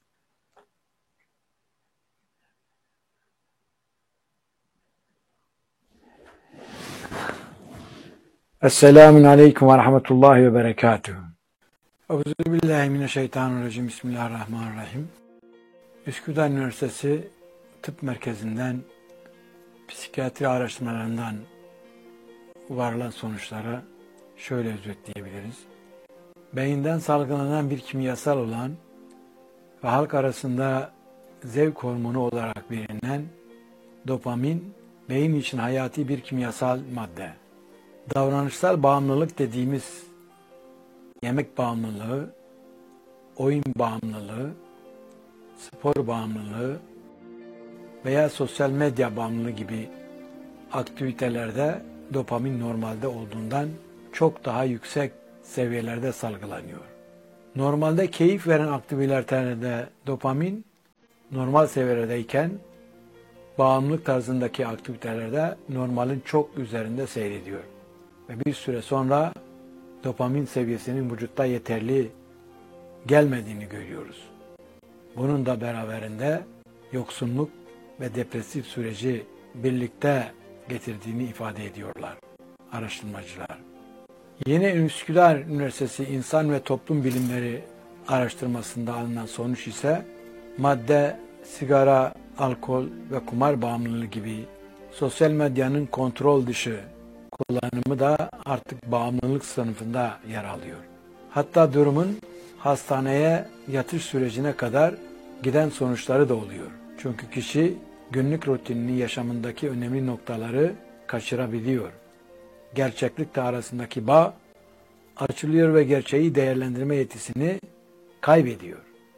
Esselamun Aleyküm ve Rahmetullahi ve Berekatuhu. Euzubillahimineşşeytanirracim. Bismillahirrahmanirrahim. Üsküdar Üniversitesi Tıp Merkezi'nden psikiyatri araştırmalarından varılan sonuçlara şöyle özetleyebiliriz. Beyinden salgılanan bir kimyasal olan ve halk arasında zevk hormonu olarak bilinen dopamin, beyin için hayati bir kimyasal madde. Davranışsal bağımlılık dediğimiz yemek bağımlılığı, oyun bağımlılığı, spor bağımlılığı veya sosyal medya bağımlılığı gibi aktivitelerde dopamin normalde olduğundan çok daha yüksek seviyelerde salgılanıyor. Normalde keyif veren aktivitelerde dopamin normal seviyedeyken bağımlılık tarzındaki aktivitelerde normalin çok üzerinde seyrediyor. Ve bir süre sonra dopamin seviyesinin vücutta yeterli gelmediğini görüyoruz. Bunun da beraberinde yoksunluk ve depresif süreci birlikte getirdiğini ifade ediyorlar araştırmacılar. Yeni Üsküdar Üniversitesi İnsan ve Toplum Bilimleri araştırmasında alınan sonuç ise madde, sigara, alkol ve kumar bağımlılığı gibi sosyal medyanın kontrol dışı kullanımı da artık bağımlılık sınıfında yer alıyor. Hatta durumun hastaneye yatış sürecine kadar giden sonuçları da oluyor. Çünkü kişi günlük rutinini yaşamındaki önemli noktaları kaçırabiliyor. Gerçeklikle arasındaki bağ açılıyor ve gerçeği değerlendirme yetisini kaybediyor.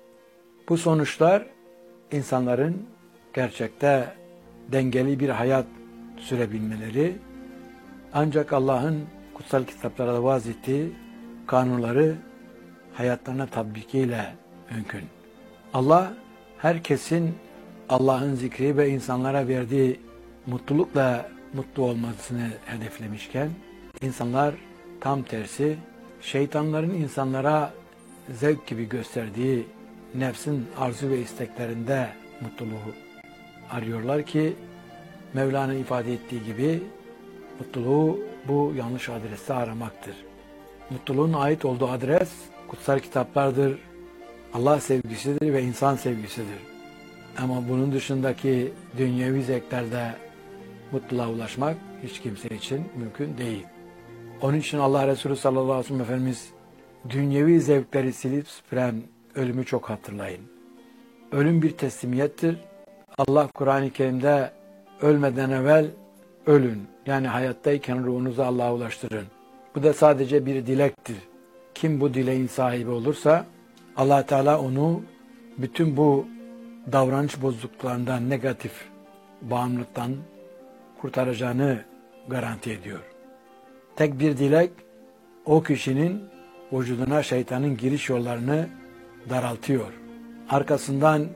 Bu sonuçlar insanların gerçekte dengeli bir hayat sürebilmeleri ancak Allah'ın kutsal kitaplarda vaz ettiği kanunları hayatlarına tatbikiyle mümkün. Allah herkesin Allah'ın zikri ve insanlara verdiği mutlulukla mutlu olmasını hedeflemişken insanlar tam tersi şeytanların insanlara zevk gibi gösterdiği nefsin arzu ve isteklerinde mutluluğu arıyorlar ki Mevlana ifade ettiği gibi mutluluğu bu yanlış adreste aramaktır. Mutluluğun ait olduğu adres kutsal kitaplardır, Allah sevgisidir ve insan sevgisidir. Ama bunun dışındaki dünyevi zevklerde mutluluğa ulaşmak hiç kimse için mümkün değil. Onun için Allah Resulü sallallahu aleyhi ve sellem Efendimiz dünyevi zevkleri silip süpüren ölümü çok hatırlayın. Ölüm bir teslimiyettir. Allah Kur'an-ı Kerim'de ölmeden evvel ölün. Yani hayattayken ruhunuzu Allah'a ulaştırın. Bu da sadece bir dilektir. Kim bu dileğin sahibi olursa Allah Teala onu bütün bu davranış bozukluklarından, negatif bağımlılıktan kurtaracağını garanti ediyor. Tek bir dilek o kişinin vücuduna şeytanın giriş yollarını daraltıyor. Arkasından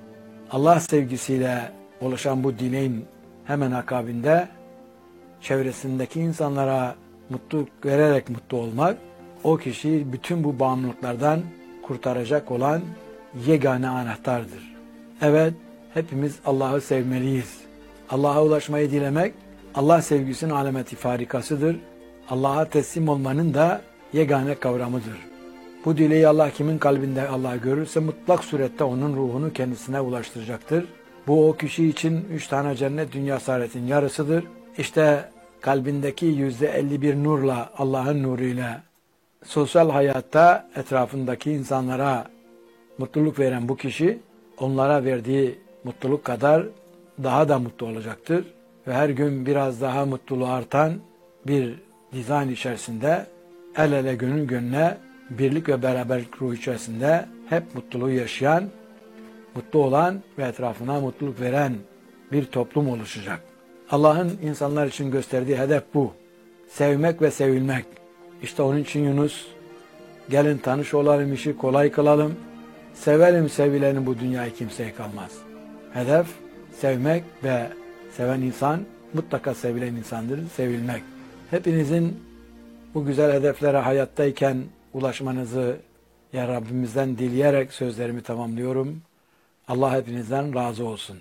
Allah sevgisiyle ulaşan bu dileğin hemen akabinde çevresindeki insanlara mutluluk vererek mutlu olmak o kişiyi bütün bu bağımlılıklardan kurtaracak olan yegane anahtardır. Evet, hepimiz Allah'ı sevmeliyiz. Allah'a ulaşmayı dilemek Allah sevgisinin alameti farikasıdır. Allah'a teslim olmanın da yegane kavramıdır. Bu dileği Allah kimin kalbinde Allah görürse mutlak surette onun ruhunu kendisine ulaştıracaktır. Bu o kişi için 3 tane cennet dünya saadetin yarısıdır. İşte kalbindeki %51 nurla, Allah'ın nuruyla sosyal hayatta etrafındaki insanlara mutluluk veren bu kişi onlara verdiği mutluluk kadar daha da mutlu olacaktır. Ve her gün biraz daha mutluluğu artan bir dizayn içerisinde el ele gönül gönüle birlik ve beraberlik ruhu içerisinde hep mutluluğu yaşayan, mutlu olan ve etrafına mutluluk veren bir toplum oluşacak. Allah'ın insanlar için gösterdiği hedef bu. Sevmek ve sevilmek. İşte onun için Yunus, gelin tanış olalım, işi kolay kılalım, sevelim sevileni bu dünyayı kimseye kalmaz. Hedef sevmek ve seven insan mutlaka sevilen insandır, sevilmek. Hepinizin bu güzel hedeflere hayattayken ulaşmanızı ya Rabbimizden dileyerek sözlerimi tamamlıyorum. Allah hepinizden razı olsun.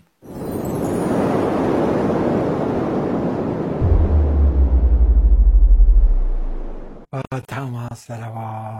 Fatiha ma'as salavat.